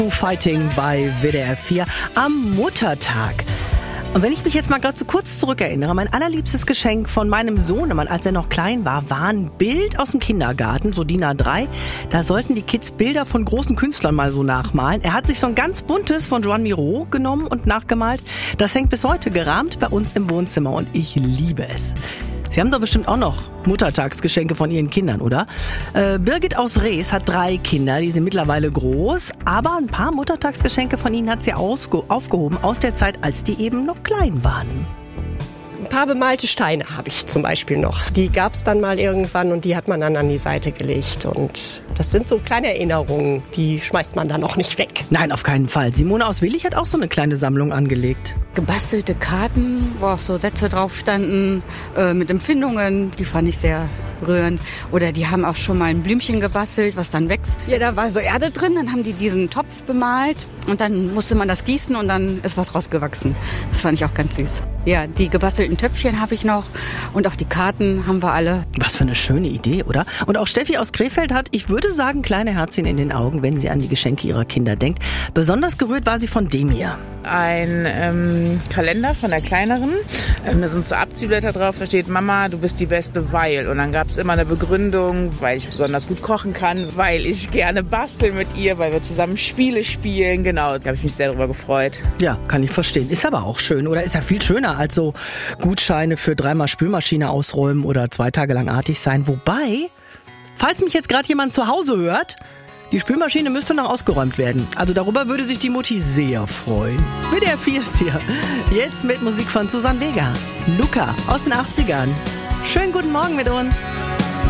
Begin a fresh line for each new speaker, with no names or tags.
Fighting bei WDR 4 am Muttertag. Und wenn ich mich jetzt mal gerade so kurz zurückerinnere, mein allerliebstes Geschenk von meinem Sohnemann, als er noch klein war ein Bild aus dem Kindergarten, so DIN A3. Da sollten die Kids Bilder von großen Künstlern mal so nachmalen. Er hat sich so ein ganz buntes von Joan Miró genommen und nachgemalt. Das hängt bis heute gerahmt bei uns im Wohnzimmer und ich liebe es. Sie haben doch bestimmt auch noch Muttertagsgeschenke von Ihren Kindern, oder? Birgit aus Rees hat 3 Kinder, die sind mittlerweile groß, aber ein paar Muttertagsgeschenke von ihnen hat sie aufgehoben aus der Zeit, als die eben noch klein waren.
Ein paar bemalte Steine habe ich zum Beispiel noch. Die gab es dann mal irgendwann und die hat man dann an die Seite gelegt. Und das sind so kleine Erinnerungen, die schmeißt man dann auch nicht weg.
Nein, auf keinen Fall. Simone aus Willich hat auch so eine kleine Sammlung angelegt.
Gebastelte Karten, wo auch so Sätze drauf standen, mit Empfindungen, die fand ich sehr rührend. Oder die haben auch schon mal ein Blümchen gebastelt, was dann wächst. Ja, da war so Erde drin, dann haben die diesen Topf bemalt und dann musste man das gießen und dann ist was rausgewachsen. Das fand ich auch ganz süß. Ja, die gebastelten Töpfchen habe ich noch und auch die Karten haben wir alle.
Was für eine schöne Idee, oder? Und auch Steffi aus Krefeld hat, ich würde sagen, kleine Herzchen in den Augen, wenn sie an die Geschenke ihrer Kinder denkt. Besonders gerührt war sie von dem hier.
Ein Kalender von der Kleineren. Da sind so Abziehblätter drauf, da steht: Mama, du bist die Beste, weil. Und dann gab es immer eine Begründung, weil ich besonders gut kochen kann, weil ich gerne bastel mit ihr, weil wir zusammen Spiele spielen. Genau, da habe ich mich sehr darüber gefreut.
Ja, kann ich verstehen. Ist aber auch schön, oder? Ist ja viel schöner als so Gutscheine für 3-mal Spülmaschine ausräumen oder 2 Tage lang artig sein. Wobei, falls mich jetzt gerade jemand zu Hause hört, die Spülmaschine müsste noch ausgeräumt werden. Also darüber würde sich die Mutti sehr freuen. WDR 4 ist hier. Jetzt mit Musik von Susanne Vega. Luca aus den 80ern. Schönen guten Morgen mit uns.